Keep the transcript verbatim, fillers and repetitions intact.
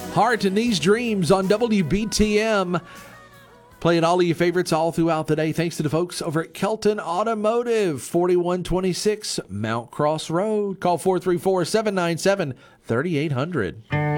Heart and These Dreams on W B T M. Playing all of your favorites all throughout the day. Thanks to the folks over at Kelton Automotive, forty-one twenty-six Mount Cross Road. Call four three four, seven nine seven, three eight zero zero.